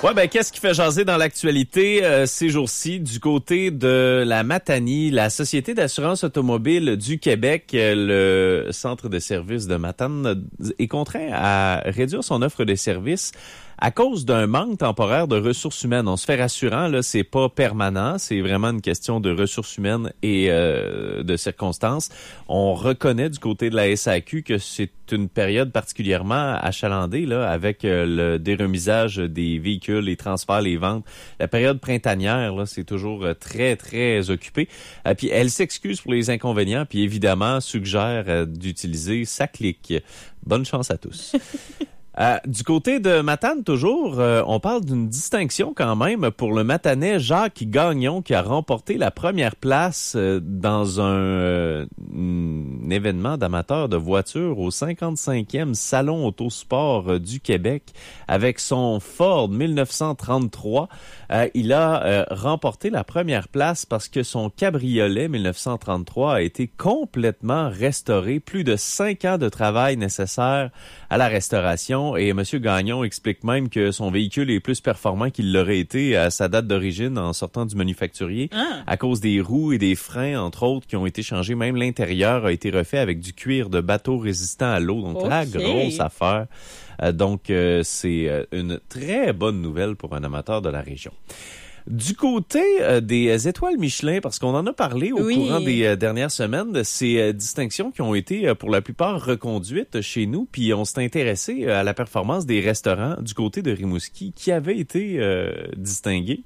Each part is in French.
Ouais, ben qu'est-ce qui fait jaser dans l'actualité ces jours-ci du côté de la Matanie, la Société d'assurance automobile du Québec, le centre de services de Matane est contraint à réduire son offre de services à cause d'un manque temporaire de ressources humaines. On se fait rassurant, là, c'est pas permanent, c'est vraiment une question de ressources humaines et de circonstances. On reconnaît du côté de la SAQ que c'est une période particulièrement achalandée, là, avec le déremisage des véhicules, les transferts, les ventes. La période printanière, là, c'est toujours très, très occupé. Puis elle s'excuse pour les inconvénients, puis évidemment suggère d'utiliser sa clique. Bonne chance à tous. Du côté de Matane, toujours, on parle d'une distinction quand même pour le Matanais Jacques Gagnon qui a remporté la première place dans un événement d'amateurs de voitures au 55e Salon Autosport du Québec avec son Ford 1933. Il a remporté la première place parce que son cabriolet 1933 a été complètement restauré. Plus de 5 ans de travail nécessaire à la restauration. Et M. Gagnon explique même que son véhicule est plus performant qu'il l'aurait été à sa date d'origine en sortant du manufacturier à cause des roues et des freins, entre autres, qui ont été changés. Même l'intérieur a été refait avec du cuir de bateau résistant à l'eau. Donc, la grosse affaire. Donc, c'est une très bonne nouvelle pour un amateur de la région. Du côté des étoiles Michelin, parce qu'on en a parlé au courant des dernières semaines, de ces distinctions qui ont été pour la plupart reconduites chez nous, puis on s'est intéressé à la performance des restaurants du côté de Rimouski qui avaient été distingués.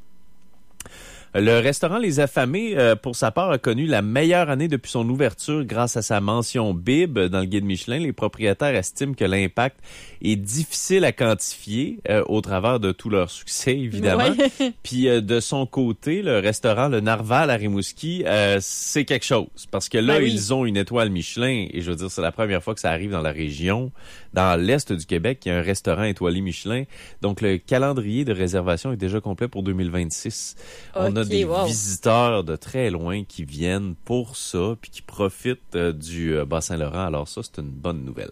Le restaurant Les Affamés, pour sa part, a connu la meilleure année depuis son ouverture grâce à sa mention BIB dans le guide Michelin. Les propriétaires estiment que l'impact est difficile à quantifier au travers de tout leur succès, évidemment. Ouais. Puis de son côté, le restaurant Le Narval à Rimouski, c'est quelque chose. Parce que là, ils ont une étoile Michelin. Et je veux dire, c'est la première fois que ça arrive dans la région, dans l'est du Québec, il y a un restaurant étoilé Michelin. Donc, le calendrier de réservation est déjà complet pour 2026. On a des visiteurs de très loin qui viennent pour ça puis qui profitent du Bas-Saint-Laurent. Alors ça, c'est une bonne nouvelle.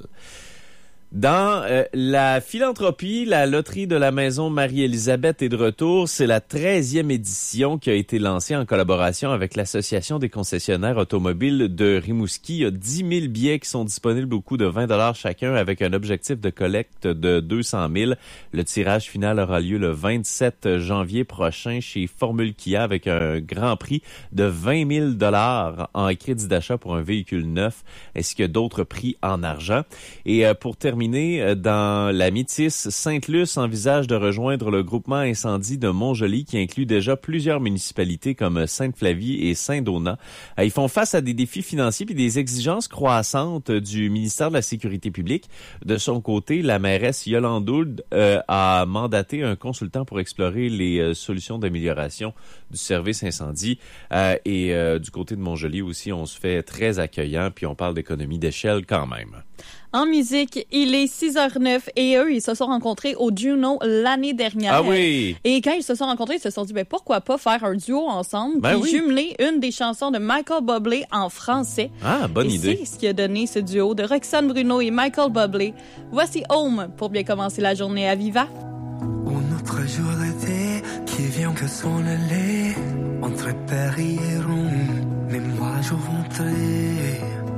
Dans la philanthropie, la loterie de la maison Marie-Élisabeth est de retour. C'est la 13e édition qui a été lancée en collaboration avec l'Association des concessionnaires automobiles de Rimouski. Il y a 10 000 billets qui sont disponibles au coût de 20 $ chacun avec un objectif de collecte de 200 000. Le tirage final aura lieu le 27 janvier prochain chez Formule Kia avec un grand prix de 20 000 $ en crédit d'achat pour un véhicule neuf ainsi que d'autres prix en argent. Et pour terminer, dans la Métis, Sainte-Luce envisage de rejoindre le groupement incendie de Montjoly qui inclut déjà plusieurs municipalités comme Sainte-Flavie et Saint-Donat. Ils font face à des défis financiers et des exigences croissantes du ministère de la Sécurité publique. De son côté, la mairesse Yolande Hould a mandaté un consultant pour explorer les solutions d'amélioration du service incendie. Et du côté de Montjoly aussi, on se fait très accueillant puis on parle d'économie d'échelle quand même. En musique, il est 6h09 et eux, ils se sont rencontrés au Juno l'année dernière. Ah oui! Et quand ils se sont rencontrés, ils se sont dit, pourquoi pas faire un duo ensemble puis jumeler une des chansons de Michael Bublé en français. Ah, bonne idée. C'est ce qui a donné ce duo de Roxane Bruno et Michael Bublé. Voici Home pour bien commencer la journée à Viva. Un autre jour d'été qui vient que s'en aller entre Paris et Rome. Mais moi je rentrais.